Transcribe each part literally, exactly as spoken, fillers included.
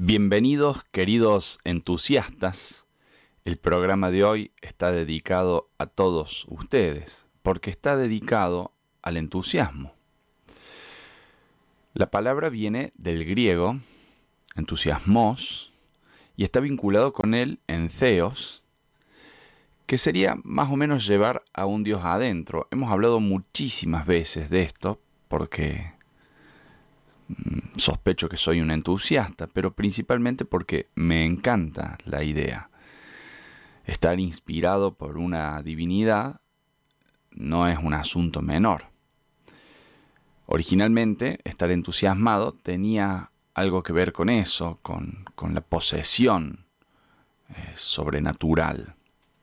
Bienvenidos, queridos entusiastas. El programa de hoy está dedicado a todos ustedes, porque está dedicado al entusiasmo. La palabra viene del griego, entusiasmos, y está vinculado con el entheos, que sería más o menos llevar a un Dios adentro. Hemos hablado muchísimas veces de esto, porque sospecho que soy un entusiasta, pero principalmente porque me encanta la idea. Estar inspirado por una divinidad no es un asunto menor. Originalmente, estar entusiasmado tenía algo que ver con eso, con, con la posesión eh, sobrenatural.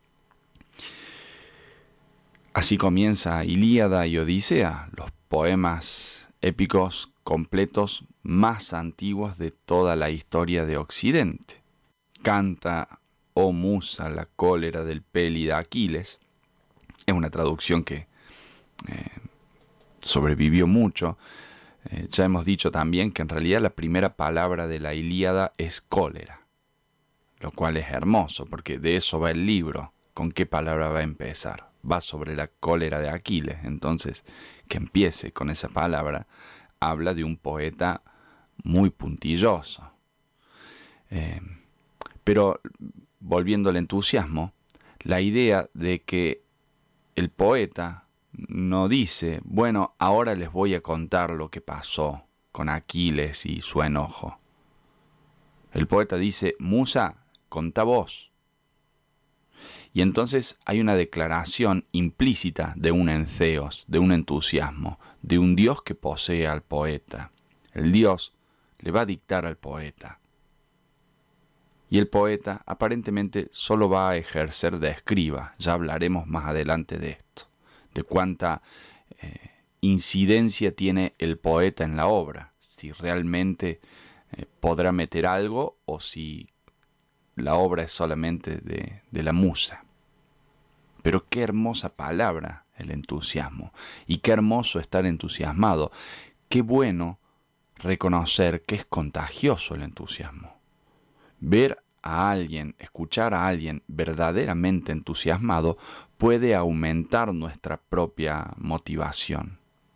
Así comienza Ilíada y Odisea, los poemas épicos completos más antiguos de toda la historia de Occidente. Canta, oh musa, la cólera del Pélida Aquiles. Es una traducción que eh, sobrevivió mucho. Eh, ya hemos dicho también que en realidad la primera palabra de la Ilíada es cólera, lo cual es hermoso, porque de eso va el libro. ¿Con qué palabra va a empezar? Va sobre la cólera de Aquiles. Entonces, que empiece con esa palabra habla de un poeta muy puntilloso. Eh, pero, volviendo al entusiasmo, la idea de que el poeta no dice, bueno, ahora les voy a contar lo que pasó con Aquiles y su enojo. El poeta dice, musa, contá vos. Y entonces hay una declaración implícita de un entheos, de un entusiasmo, de un Dios que posee al poeta. El Dios le va a dictar al poeta. Y el poeta aparentemente solo va a ejercer de escriba. Ya hablaremos más adelante de esto, de cuánta eh, incidencia tiene el poeta en la obra, si realmente eh, podrá meter algo o si la obra es solamente de, de la musa. Pero qué hermosa palabra el entusiasmo, y qué hermoso estar entusiasmado. Qué bueno reconocer que es contagioso el entusiasmo. Ver a alguien, escuchar a alguien verdaderamente entusiasmado puede aumentar nuestra propia motivación.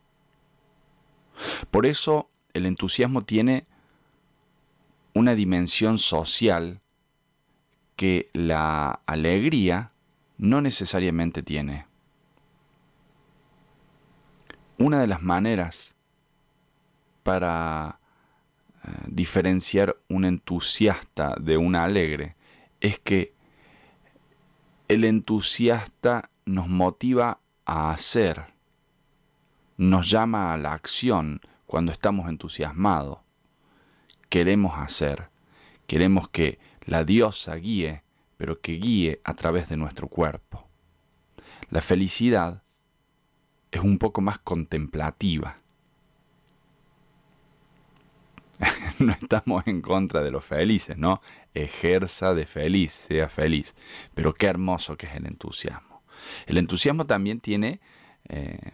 Por eso el entusiasmo tiene una dimensión social que la alegría no necesariamente tiene. Una de las maneras para eh, diferenciar un entusiasta de un alegre es que el entusiasta nos motiva a hacer, nos llama a la acción cuando estamos entusiasmados. Queremos hacer, queremos que la diosa guíe, pero que guíe a través de nuestro cuerpo. La felicidad es un poco más contemplativa. No estamos en contra de los felices, ¿no? Ejerza de feliz, sea feliz. Pero qué hermoso que es el entusiasmo. El entusiasmo también tiene eh,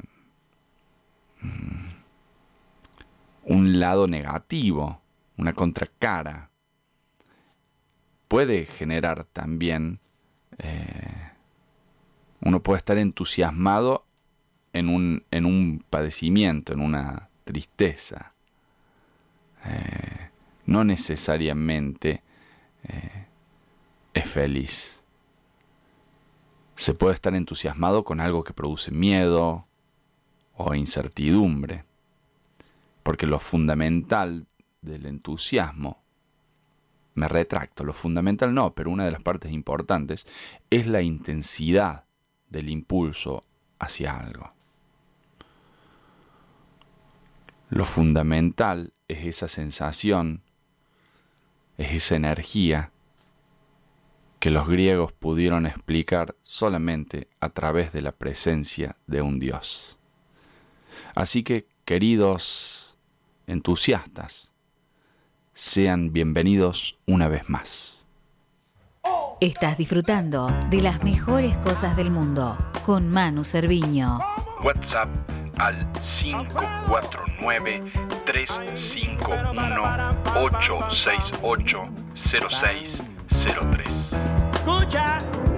un lado negativo, una contracara. Puede generar también, eh, uno puede estar entusiasmado en un, en un padecimiento, en una tristeza. Eh, no necesariamente eh, es feliz. Se puede estar entusiasmado con algo que produce miedo o incertidumbre, porque lo fundamental del entusiasmo, me retracto, lo fundamental no, pero una de las partes importantes es la intensidad del impulso hacia algo. Lo fundamental es esa sensación, es esa energía que los griegos pudieron explicar solamente a través de la presencia de un Dios. Así que, queridos entusiastas, sean bienvenidos una vez más. Estás disfrutando de las mejores cosas del mundo con Manu Cerviño. WhatsApp al cinco cuatro nueve, tres cinco uno, ocho seis ocho cero seis cero tres. Escucha.